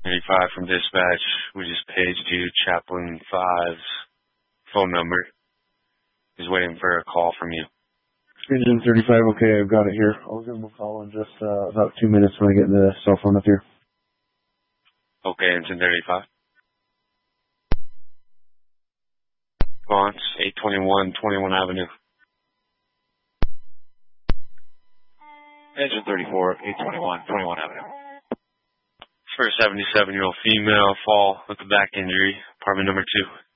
35 from dispatch. We just paged you. Chaplain 5's phone number. He's waiting for a call from you. Engine 35, okay, I've got it here. I'll give him a call in just about 2 minutes when I get the cell phone up here. Okay, Engine 35. Response, 821 21 Avenue. Engine 34, 821 21 Avenue. For a 77-year-old female, fall with a back injury, apartment number 2.